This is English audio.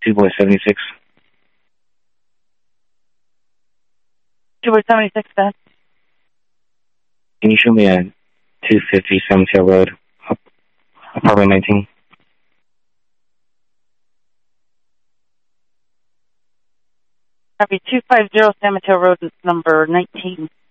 Boy 76. 2 Boy 76, then. Can you show me a 250 Samtail Road, apartment 19? Copy 250 Samtail Road, number 19.